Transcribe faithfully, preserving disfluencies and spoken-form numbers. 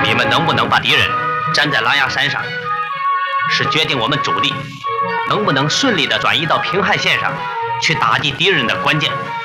你们能不能把敌人站在狼牙山上，是决定我们主力能不能顺利地转移到平汉线上去打击敌人的关键。